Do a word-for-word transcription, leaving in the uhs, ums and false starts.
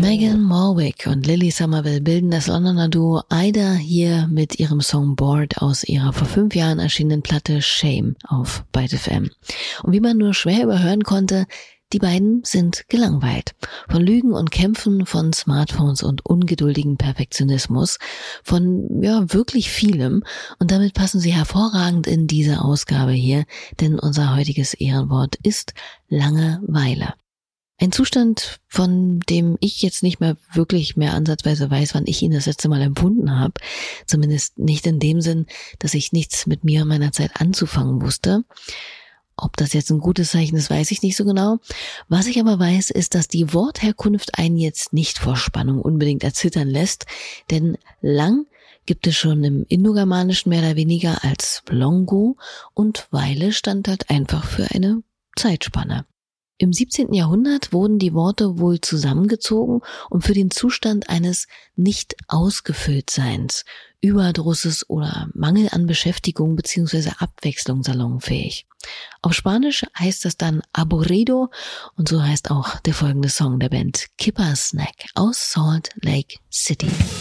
Megan Morwick und Lily Somerville bilden das Londoner Duo Ida hier mit ihrem Song Bored aus ihrer vor fünf Jahren erschienenen Platte Shame auf Byte F M. Und wie man nur schwer überhören konnte, die beiden sind gelangweilt. Von Lügen und Kämpfen, von Smartphones und ungeduldigem Perfektionismus, von, ja, wirklich vielem. Und damit passen sie hervorragend in diese Ausgabe hier, denn unser heutiges Ehrenwort ist Langeweile. Ein Zustand, von dem ich jetzt nicht mehr wirklich mehr ansatzweise weiß, wann ich ihn das letzte Mal empfunden habe. Zumindest nicht in dem Sinn, dass ich nichts mit mir und meiner Zeit anzufangen wusste. Ob das jetzt ein gutes Zeichen ist, weiß ich nicht so genau. Was ich aber weiß, ist, dass die Wortherkunft einen jetzt nicht vor Spannung unbedingt erzittern lässt, denn lang gibt es schon im Indogermanischen mehr oder weniger als Longo und Weile stand halt einfach für eine Zeitspanne. Im siebzehnten Jahrhundert wurden die Worte wohl zusammengezogen und für den Zustand eines Nicht-Ausgefüllt-Seins, Überdrusses oder Mangel an Beschäftigung bzw. Abwechslung salonfähig. Auf Spanisch heißt das dann aburrido und so heißt auch der folgende Song der Band Kipper Snack aus Salt Lake City.